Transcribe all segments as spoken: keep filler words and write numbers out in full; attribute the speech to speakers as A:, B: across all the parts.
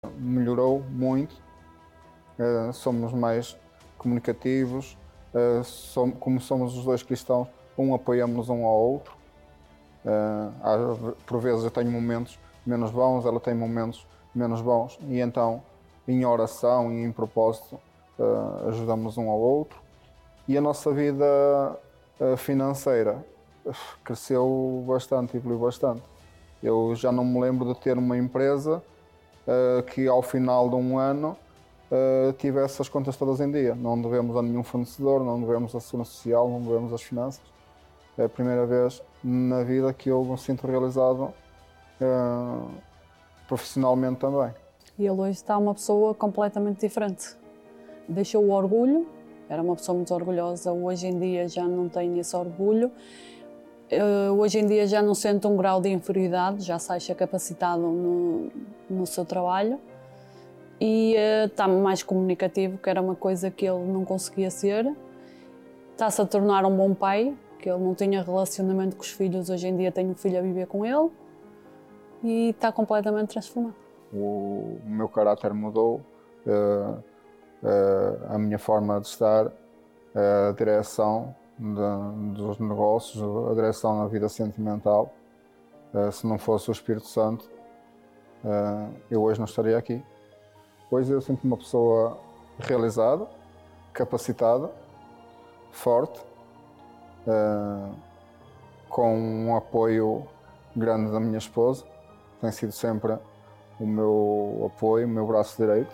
A: Melhorou muito, uh, somos mais comunicativos, uh, som, como somos os dois cristãos, um apoiamos um ao outro. Uh, há, por vezes eu tenho momentos menos bons, ela tem momentos menos bons, e então em oração e em propósito uh, ajudamos um ao outro. E a nossa vida uh, financeira uh, cresceu bastante, evoluiu bastante. Eu já não me lembro de ter uma empresa Uh, que ao final de um ano uh, tivesse as contas todas em dia. Não devemos a nenhum fornecedor, não devemos à segurança social, não devemos às finanças. É a primeira vez na vida que eu me sinto realizado uh, profissionalmente também.
B: E ele hoje está uma pessoa completamente diferente. Deixou o orgulho, era uma pessoa muito orgulhosa, hoje em dia já não tem esse orgulho. Uh, hoje em dia já não sente um grau de inferioridade, já se acha capacitado no, no seu trabalho e uh, está mais comunicativo, que era uma coisa que ele não conseguia ser. Está-se a tornar um bom pai, que ele não tinha relacionamento com os filhos, hoje em dia tem um filho a viver com ele e está completamente transformado.
A: O meu caráter mudou, uh, uh, a minha forma de estar, uh, a direção De, dos negócios, a direção na vida sentimental. Uh, se não fosse o Espírito Santo, uh, eu hoje não estaria aqui. Hoje eu sinto uma pessoa realizada, capacitada, forte, uh, com um apoio grande da minha esposa. Tem sido sempre o meu apoio, o meu braço direito.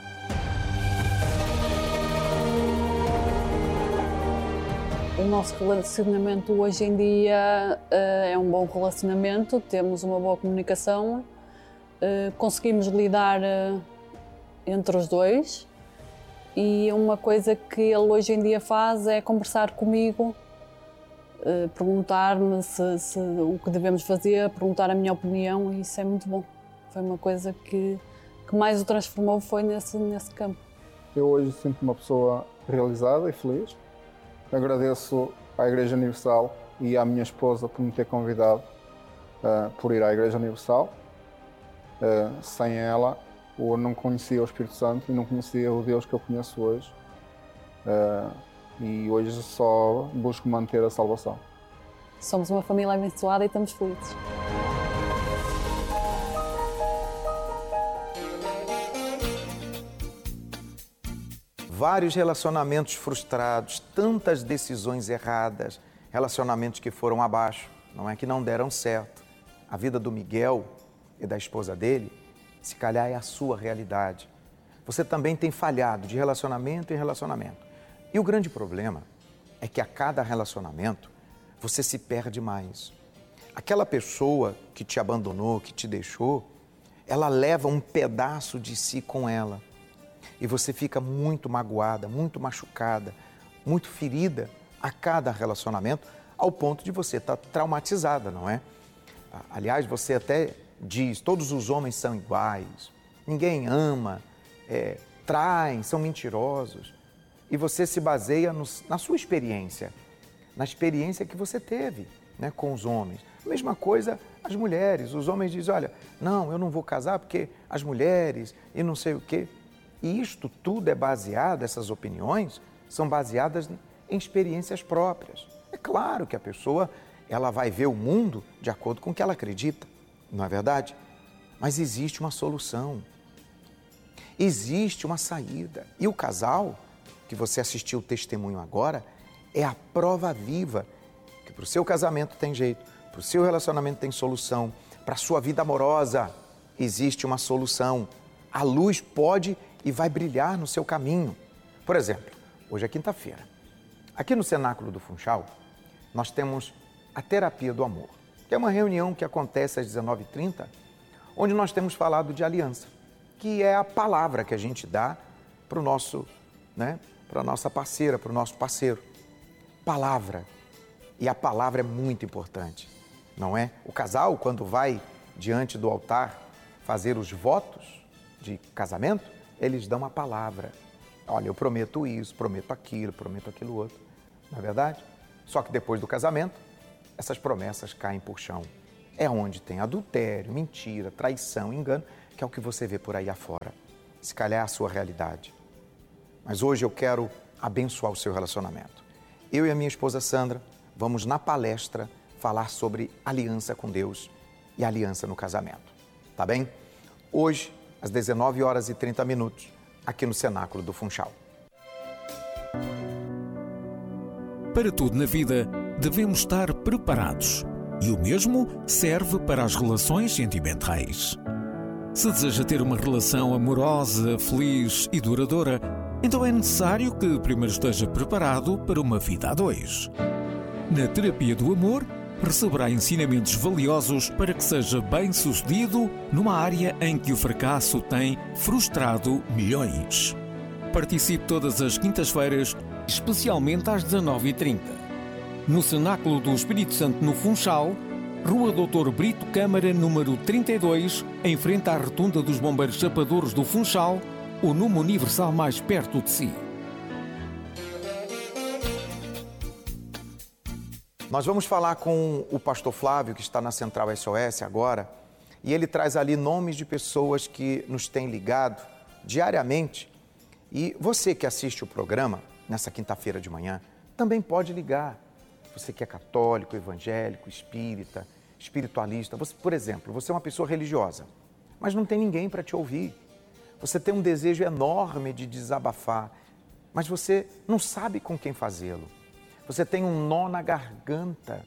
B: O nosso relacionamento hoje em dia uh, é um bom relacionamento, temos uma boa comunicação, uh, conseguimos lidar uh, entre os dois, e uma coisa que ele hoje em dia faz é conversar comigo, uh, perguntar-me se, se, o que devemos fazer, perguntar a minha opinião, e isso é muito bom. Foi uma coisa que, que mais o transformou, foi nesse, nesse campo.
A: Eu hoje sinto uma pessoa realizada e feliz. Agradeço à Igreja Universal e à minha esposa por me ter convidado uh, por ir à Igreja Universal. Uh, sem ela, eu não conhecia o Espírito Santo e não conhecia o Deus que eu conheço hoje. Uh, e hoje só busco manter a salvação.
B: Somos uma família abençoada e estamos felizes.
C: Vários relacionamentos frustrados, tantas decisões erradas, relacionamentos que foram abaixo, não é que não deram certo. A vida do Miguel e da esposa dele, se calhar é a sua realidade. Você também tem falhado de relacionamento em relacionamento. E o grande problema é que a cada relacionamento você se perde mais. Aquela pessoa que te abandonou, que te deixou, ela leva um pedaço de si com ela. E você fica muito magoada, muito machucada, muito ferida a cada relacionamento, ao ponto de você estar traumatizada, não é? Aliás, você até diz, todos os homens são iguais, ninguém ama, é, traem, são mentirosos. E você se baseia no, na sua experiência, na experiência que você teve, né, com os homens. A mesma coisa as mulheres, os homens dizem, olha, não, eu não vou casar porque as mulheres e não sei o quê. E isto tudo é baseado, essas opiniões são baseadas em experiências próprias. É claro que a pessoa ela vai ver o mundo de acordo com o que ela acredita, não é verdade? Mas existe uma solução, existe uma saída. E o casal, que você assistiu o testemunho agora, é a prova viva que para o seu casamento tem jeito, para o seu relacionamento tem solução, para a sua vida amorosa existe uma solução. A luz pode e vai brilhar no seu caminho. Por exemplo, hoje é quinta-feira. Aqui no Cenáculo do Funchal, nós temos a Terapia do Amor, que é uma reunião que acontece às dezenove e trinta, onde nós temos falado de aliança, que é a palavra que a gente dá para o nosso, né, para a nossa parceira, para o nosso parceiro. Palavra. E a palavra é muito importante, não é? O casal, quando vai diante do altar fazer os votos de casamento, eles dão a palavra. Olha, eu prometo isso, prometo aquilo, prometo aquilo outro. Não é verdade? Só que depois do casamento, essas promessas caem por chão. É onde tem adultério, mentira, traição, engano, que é o que você vê por aí afora. Se calhar é a sua realidade. Mas hoje eu quero abençoar o seu relacionamento. Eu e a minha esposa Sandra vamos na palestra falar sobre aliança com Deus e aliança no casamento. Tá bem? Hoje, às dezenove horas e trinta minutos, aqui no Cenáculo do Funchal.
D: Para tudo na vida, devemos estar preparados. E o mesmo serve para as relações sentimentais. Se deseja ter uma relação amorosa, feliz e duradoura, então é necessário que primeiro esteja preparado para uma vida a dois. Na terapia do amor, receberá ensinamentos valiosos para que seja bem-sucedido numa área em que o fracasso tem frustrado milhões. Participe todas as quintas-feiras, especialmente às dezanove e trinta. No Cenáculo do Espírito Santo, no Funchal, Rua doutor Brito Câmara, número trinta e dois, em frente à Rotunda dos Bombeiros Chapadores do Funchal, o número universal mais perto de si.
C: Nós vamos falar com o pastor Flávio, que está na Central S O S agora, e ele traz ali nomes de pessoas que nos têm ligado diariamente. E você que assiste o programa, nessa quinta-feira de manhã, também pode ligar. Você que é católico, evangélico, espírita, espiritualista. Você, por exemplo, você é uma pessoa religiosa, mas não tem ninguém para te ouvir. Você tem um desejo enorme de desabafar, mas você não sabe com quem fazê-lo. Você tem um nó na garganta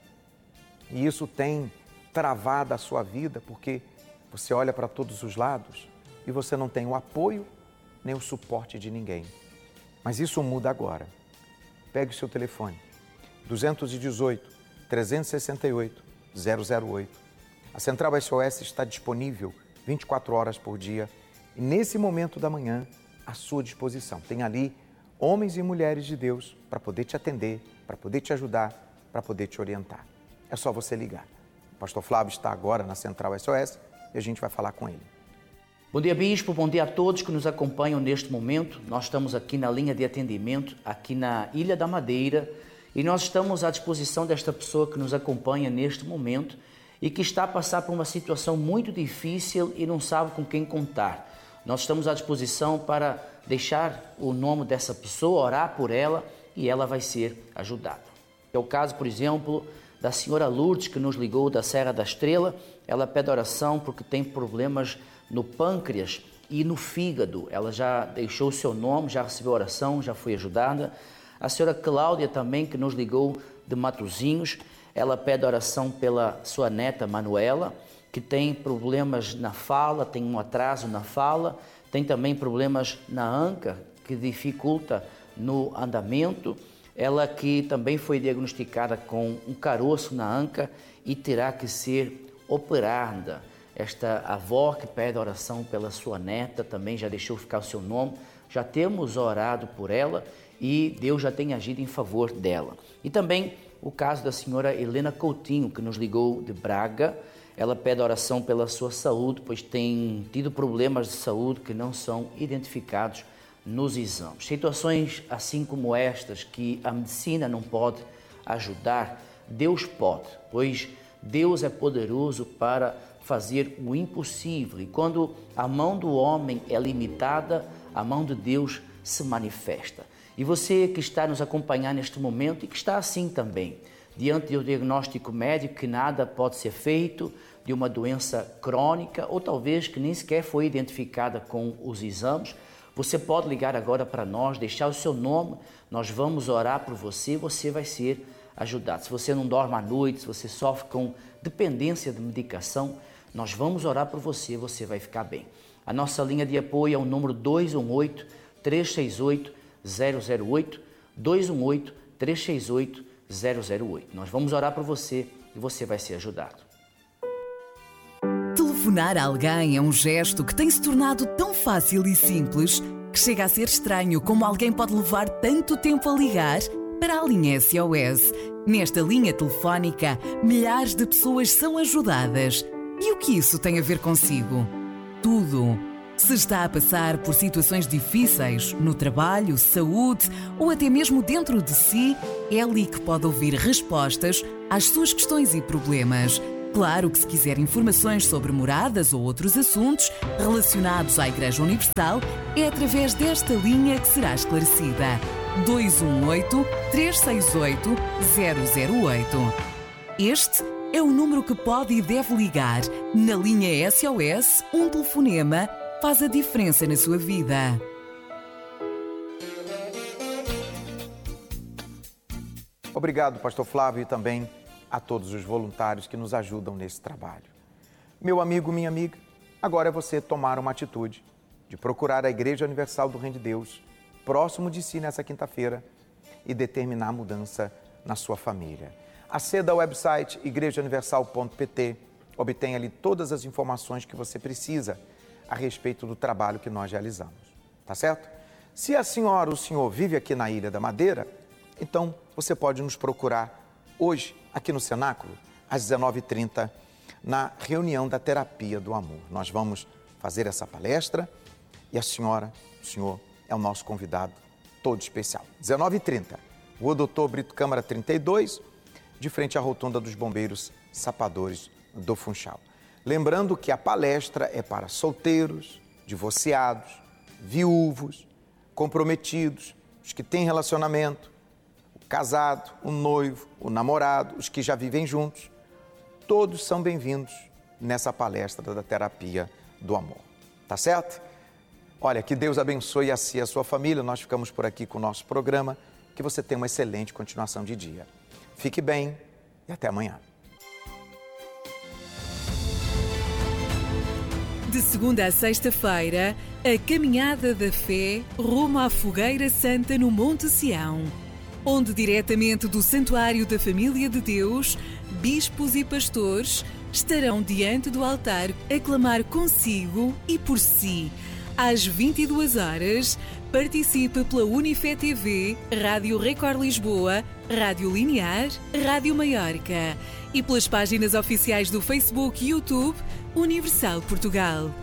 C: e isso tem travado a sua vida porque você olha para todos os lados e você não tem o apoio nem o suporte de ninguém. Mas isso muda agora. Pegue o seu telefone, dois um oito, três seis oito, zero zero oito. A Central S O S está disponível vinte e quatro horas por dia e nesse momento da manhã à sua disposição. Tem ali homens e mulheres de Deus para poder te atender, para poder te ajudar, para poder te orientar. É só você ligar. O pastor Flávio está agora na Central S O S e a gente vai falar com ele.
E: Bom dia, Bispo. Bom dia a todos que nos acompanham neste momento. Nós estamos aqui na linha de atendimento, aqui na Ilha da Madeira, e nós estamos à disposição desta pessoa que nos acompanha neste momento e que está a passar por uma situação muito difícil e não sabe com quem contar. Nós estamos à disposição para deixar o nome dessa pessoa, orar por ela e ela vai ser ajudada. É o caso, por exemplo, da senhora Lourdes, que nos ligou da Serra da Estrela. Ela pede oração porque tem problemas no pâncreas e no fígado. Ela já deixou o seu nome, já recebeu oração, já foi ajudada. A senhora Cláudia também, que nos ligou de Matosinhos, ela pede oração pela sua neta Manuela, que tem problemas na fala, tem um atraso na fala, tem também problemas na anca, que dificulta no andamento. Ela que também foi diagnosticada com um caroço na anca e terá que ser operada. Esta avó que pede oração pela sua neta, também já deixou ficar o seu nome, já temos orado por ela e Deus já tem agido em favor dela. E também o caso da senhora Helena Coutinho, que nos ligou de Braga. Ela pede oração pela sua saúde, pois tem tido problemas de saúde que não são identificados nos exames. Situações assim como estas, que a medicina não pode ajudar, Deus pode, pois Deus é poderoso para fazer o impossível. E quando a mão do homem é limitada, a mão de Deus se manifesta. E você que está nos acompanhando neste momento e que está assim também, diante do diagnóstico médico que nada pode ser feito, de uma doença crônica ou talvez que nem sequer foi identificada com os exames, você pode ligar agora para nós, deixar o seu nome, nós vamos orar por você, você vai ser ajudado. Se você não dorme à noite, se você sofre com dependência de medicação, nós vamos orar por você, você vai ficar bem. A nossa linha de apoio é o número dois um oito, três seis oito, zero zero oito, dois um oito, três seis oito, zero zero oito. Nós vamos orar por você e você vai ser ajudado.
F: Telefonar a alguém é um gesto que tem se tornado tão fácil e simples que chega a ser estranho como alguém pode levar tanto tempo a ligar para a linha S O S. Nesta linha telefónica, milhares de pessoas são ajudadas. E o que isso tem a ver consigo? Tudo. Se está a passar por situações difíceis no trabalho, saúde ou até mesmo dentro de si, é ali que pode ouvir respostas às suas questões e problemas. Claro que se quiser informações sobre moradas ou outros assuntos relacionados à Igreja Universal, é através desta linha que será esclarecida. dois um oito, três seis oito, zero zero oito. Este é o número que pode e deve ligar. Na linha S O S, um telefonema faz a diferença na sua vida.
C: Obrigado, pastor Flávio, e também a todos os voluntários que nos ajudam nesse trabalho. Meu amigo, minha amiga, agora é você tomar uma atitude de procurar a Igreja Universal do Reino de Deus, próximo de si nessa quinta-feira, e determinar a mudança na sua família. Aceda ao website igreja universal ponto p t, obtenha ali todas as informações que você precisa a respeito do trabalho que nós realizamos, tá certo? Se a senhora ou o senhor vive aqui na Ilha da Madeira, então você pode nos procurar hoje, aqui no Cenáculo, às dezenove e trinta, na reunião da Terapia do Amor. Nós vamos fazer essa palestra e a senhora, o senhor, é o nosso convidado todo especial. dezenove e trinta, Rua Doutor Brito Câmara trinta e dois, de frente à rotunda dos Bombeiros Sapadores do Funchal. Lembrando que a palestra é para solteiros, divorciados, viúvos, comprometidos, os que têm relacionamento, o casado, o noivo, o namorado, os que já vivem juntos. Todos são bem-vindos nessa palestra da Terapia do Amor. Tá certo? Olha, que Deus abençoe a si e a sua família. Nós ficamos por aqui com o nosso programa. Que você tenha uma excelente continuação de dia. Fique bem e até amanhã.
F: De segunda a sexta-feira, a Caminhada da Fé rumo à Fogueira Santa no Monte Sião, onde diretamente do Santuário da Família de Deus, bispos e pastores estarão diante do altar a clamar consigo e por si. Às vinte e duas horas, participe pela Unifé T V, Rádio Record Lisboa, Rádio Linear, Rádio Maiorca e pelas páginas oficiais do Facebook e YouTube Universal Portugal.